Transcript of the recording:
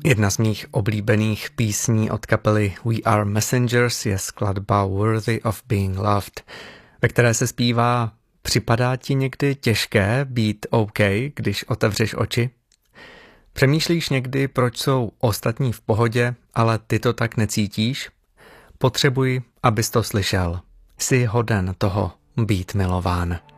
Jedna z mých oblíbených písní od kapely We Are Messengers je skladba Worthy of Being Loved, ve které se zpívá: připadá ti někdy těžké být OK, když otevřeš oči? Přemýšlíš někdy, proč jsou ostatní v pohodě, ale ty to tak necítíš? Potřebuji, abys to slyšel. Jsi hoden toho být milován.